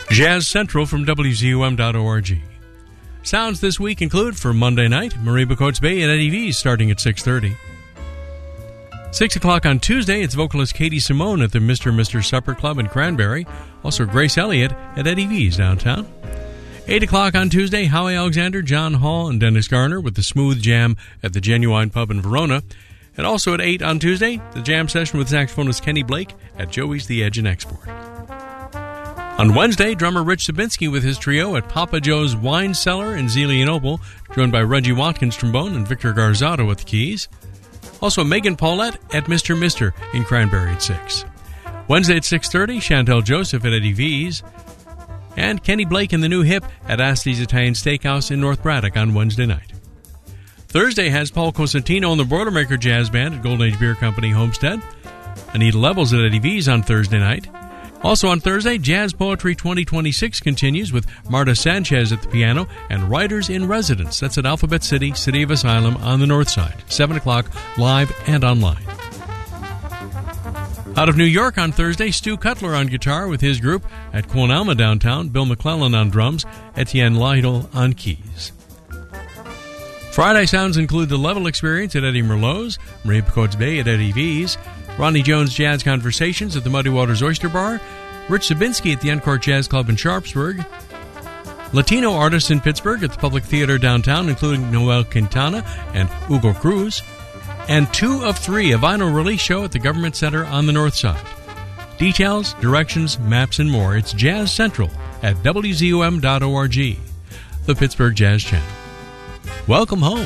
Jazz Central from WZUM.org. Sounds this week include for Monday night, Marie Bacotes Bay at Eddie V's starting at 6:30. 6 o'clock on Tuesday, it's vocalist Katie Simone at the Mr. Supper Club in Cranberry. Also Grace Elliott at Eddie V's downtown. 8 o'clock on Tuesday, Howie Alexander, John Hall, and Dennis Garner with the Smooth Jam at the Genuine Pub in Verona. And also at 8 on Tuesday, the jam session with saxophonist Kenny Blake at Joey's The Edge and Export. On Wednesday, drummer Rich Sabinski with his trio at Papa Joe's Wine Cellar in Zelienople, joined by Reggie Watkins trombone and Victor Garzado at the keys. Also Megan Paulette at Mr. in Cranberry at 6. Wednesday at 6:30, Chantel Joseph at Eddie V's. And Kenny Blake and the New Hip at Asti's Italian Steakhouse in North Braddock on Wednesday night. Thursday has Paul Cosentino and the Boilermaker Jazz Band at Golden Age Beer Company, Homestead. Anita Levels at Eddie V's on Thursday night. Also on Thursday, Jazz Poetry 2026 continues with Marta Sanchez at the piano and Writers in Residence. That's at Alphabet City, City of Asylum on the north side. 7 o'clock, live and online. Out of New York on Thursday, Stu Cutler on guitar with his group at Quon Alma downtown, Bill McClellan on drums, Etienne Lytle on keys. Friday sounds include the Level Experience at Eddie Merlot's, Marie Bacotes Bay at Eddie V's, Ronnie Jones Jazz Conversations at the Muddy Waters Oyster Bar, Rich Sabinski at the Encore Jazz Club in Sharpsburg, Latino artists in Pittsburgh at the Public Theater downtown, including Noel Quintana and Hugo Cruz, and 2 of 3, a vinyl release show at the Government Center on the north side. Details, directions, maps, and more. It's Jazz Central at WZUM.org, the Pittsburgh Jazz Channel. Welcome home.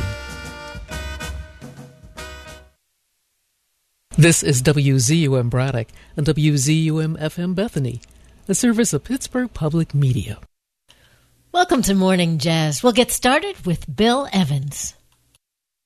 This is WZUM Braddock and WZUM FM Bethany, a service of Pittsburgh Public Media. Welcome to Morning Jazz. We'll get started with Bill Evans.